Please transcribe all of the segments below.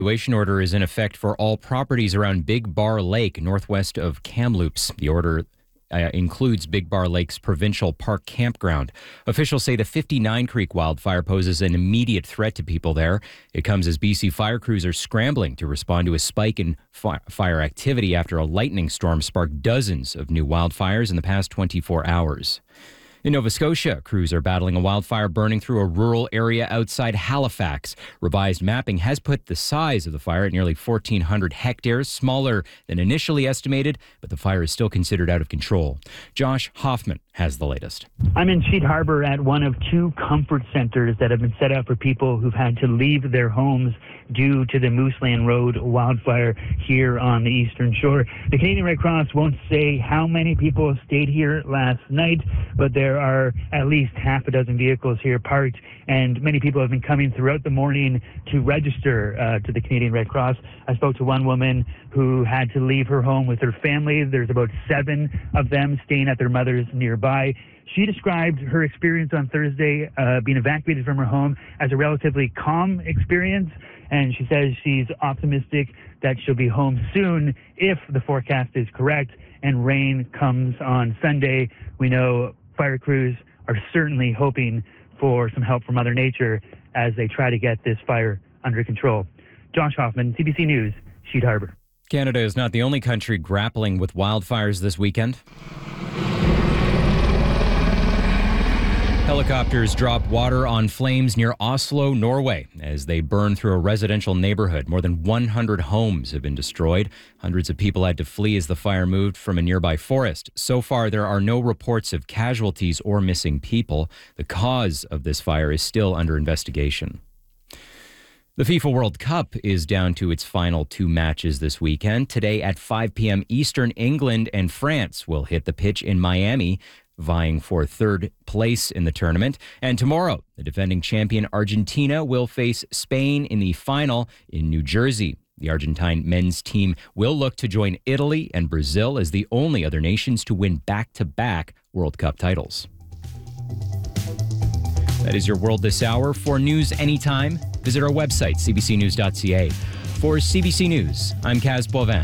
Evacuation order is in effect for all properties around Big Bar Lake, northwest of Kamloops. The order includes Big Bar Lake's Provincial Park Campground. Officials say the 59 Creek wildfire poses an immediate threat to people there. It comes as BC fire crews are scrambling to respond to a spike in fire activity after a lightning storm sparked dozens of new wildfires in the past 24 hours. In Nova Scotia, crews are battling a wildfire burning through a rural area outside Halifax. Revised mapping has put the size of the fire at nearly 1,400 hectares, smaller than initially estimated, but the fire is still considered out of control. Josh Hoffman has the latest. I'm in Sheet Harbor at one of two comfort centers that have been set up for people who've had to leave their homes due to the Mooseland Road wildfire here on the Eastern Shore. The Canadian Red Cross won't say how many people stayed here last night, but there are at least half a dozen vehicles here parked, and many people have been coming throughout the morning to register to the Canadian Red Cross. I spoke to one woman who had to leave her home with her family. There's about 7 of them staying at their mother's nearby. She described her experience on Thursday, being evacuated from her home, as a relatively calm experience, and she says she's optimistic that she'll be home soon if the forecast is correct and rain comes on Sunday. We know fire crews are certainly hoping for some help from Mother Nature as they try to get this fire under control. Josh Hoffman, CBC News, Sheet Harbor. Canada is not the only country grappling with wildfires this weekend. Helicopters drop water on flames near Oslo, Norway, as they burn through a residential neighborhood. More than 100 homes have been destroyed. Hundreds of people had to flee as the fire moved from a nearby forest. So far, there are no reports of casualties or missing people. The cause of this fire is still under investigation. The FIFA World Cup is down to its final 2 matches this weekend. Today at 5 p.m. Eastern, England and France will hit the pitch in Miami, vying for 3rd place in the tournament. And tomorrow, the defending champion Argentina will face Spain in the final in New Jersey. The Argentine men's team will look to join Italy and Brazil as the only other nations to win back-to-back World Cup titles. That is your World This Hour. For news anytime, visit our website, cbcnews.ca. For CBC News, I'm Kaz Boivin.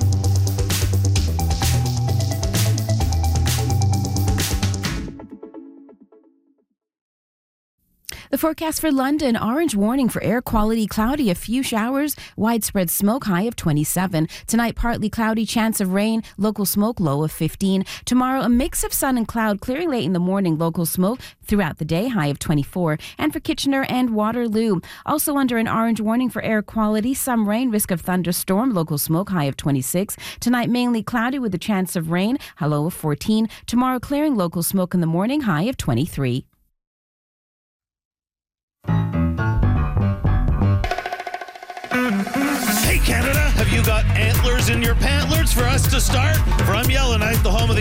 The forecast for London, orange warning for air quality, cloudy, a few showers, widespread smoke, high of 27. Tonight, partly cloudy, chance of rain, local smoke, low of 15. Tomorrow, a mix of sun and cloud, clearing late in the morning, local smoke throughout the day, high of 24. And for Kitchener and Waterloo, also under an orange warning for air quality, some rain, risk of thunderstorm, local smoke, high of 26. Tonight, mainly cloudy with a chance of rain, a low of 14. Tomorrow, clearing, local smoke in the morning, high of 23. Hey Canada, have you got antlers in your pantlers for us to start? From Yellowknife, the home of the